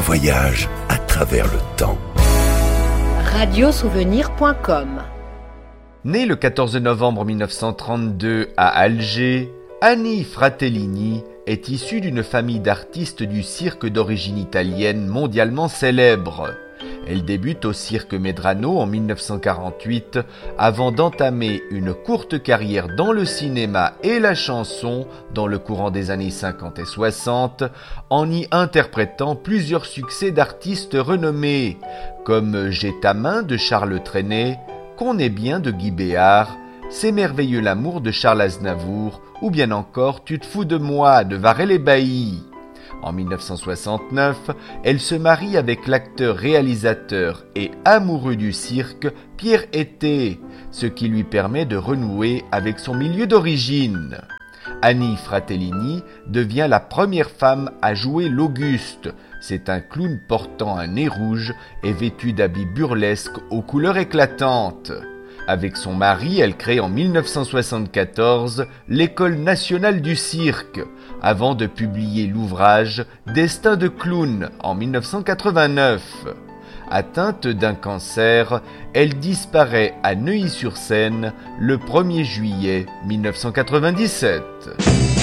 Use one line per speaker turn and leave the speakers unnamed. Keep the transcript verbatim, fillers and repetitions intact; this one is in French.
voyage à travers le temps.
radiosouvenir point com.
Née le quatorze novembre mille neuf cent trente-deux à Alger, Annie Fratellini est issue d'une famille d'artistes du cirque d'origine italienne mondialement célèbre. Elle débute au cirque Medrano en mille neuf cent quarante-huit avant d'entamer une courte carrière dans le cinéma et la chanson dans le courant des années cinquante et soixante en y interprétant plusieurs succès d'artistes renommés comme J'ai ta main de Charles Trenet, Qu'on est bien de Guy Béard, C'est merveilleux l'amour de Charles Aznavour ou bien encore Tu te fous de moi de Varel et Bailly. En mille neuf cent soixante-neuf, elle se marie avec l'acteur, réalisateur et amoureux du cirque Pierre Hété, ce qui lui permet de renouer avec son milieu d'origine. Annie Fratellini devient la première femme à jouer l'Auguste. C'est un clown portant un nez rouge et vêtu d'habits burlesques aux couleurs éclatantes. Avec son mari, elle crée en mille neuf cent soixante-quatorze l'École nationale du cirque, avant de publier l'ouvrage Destin de clown en mille neuf cent quatre-vingt-neuf. Atteinte d'un cancer, elle disparaît à Neuilly-sur-Seine le premier juillet mille neuf cent quatre-vingt-dix-sept.